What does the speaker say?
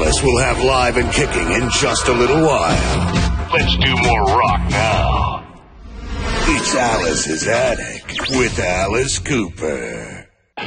Alice will have live and kicking in just a little while. Let's do more rock now. It's Alice's Attic with Alice Cooper.